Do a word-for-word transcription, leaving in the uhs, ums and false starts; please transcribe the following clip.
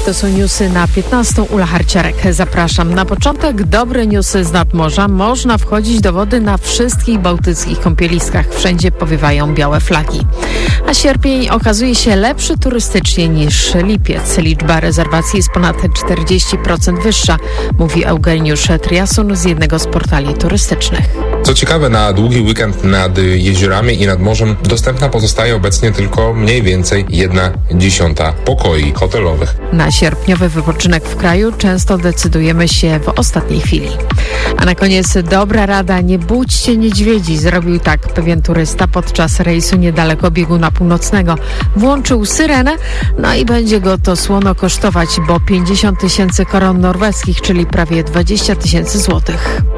To są newsy na piętnastą. Ula Harciarek, zapraszam. Na początek dobre newsy z nadmorza. Można wchodzić do wody na wszystkich bałtyckich kąpieliskach. Wszędzie powiewają białe flagi. A sierpień okazuje się lepszy turystycznie niż lipiec. Liczba rezerwacji jest ponad czterdzieści procent wyższa, mówi Eugeniusz Triasun z jednego z portali turystycznych. Co ciekawe, na długi weekend nad jeziorami i nad morzem dostępna pozostaje obecnie tylko mniej więcej jedna dziesiąta pokoi hotelowych. Na sierpniowy wypoczynek w kraju często decydujemy się w ostatniej chwili. A na koniec dobra rada, nie budźcie niedźwiedzi. Zrobił tak pewien turysta podczas rejsu niedaleko bieguna północnego. Włączył syrenę, no i będzie go to słono kosztować, bo pięćdziesiąt tysięcy koron norweskich, czyli prawie dwadzieścia tysięcy złotych.